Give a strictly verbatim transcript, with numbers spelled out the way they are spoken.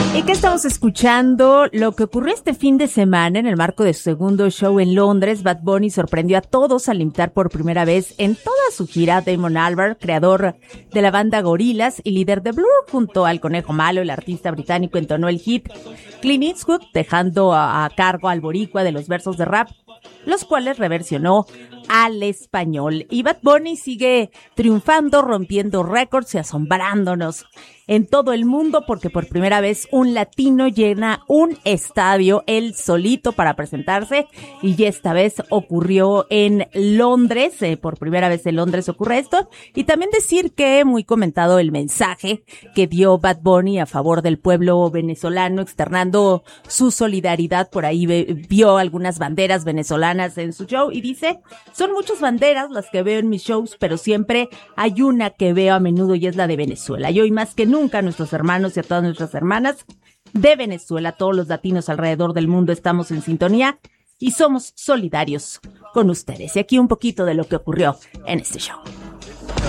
¿Y qué estamos escuchando? Lo que ocurrió este fin de semana en el marco de su segundo show en Londres. Bad Bunny sorprendió a todos al invitar por primera vez en toda su gira a Damon Albarn, creador de la banda Gorillaz y líder de Blur. Junto al Conejo Malo, el artista británico entonó el hit Clint Eastwood, dejando a, a cargo al boricua de los versos de rap, los cuales reversionó al español. Y Bad Bunny sigue triunfando, rompiendo récords y asombrándonos en todo el mundo, porque por primera vez un latino llena un estadio él solito para presentarse, y esta vez ocurrió en Londres. Eh, por primera vez en Londres ocurre esto. Y también decir que muy comentado el mensaje que dio Bad Bunny a favor del pueblo venezolano, externando su solidaridad. Por ahí ve, vio algunas banderas venezolanas en su show y dice: son muchas banderas las que veo en mis shows, pero siempre hay una que veo a menudo y es la de Venezuela. Y hoy más que nunca a nuestros hermanos y a todas nuestras hermanas de Venezuela, todos los latinos alrededor del mundo estamos en sintonía y somos solidarios con ustedes. Y aquí un poquito de lo que ocurrió en este show.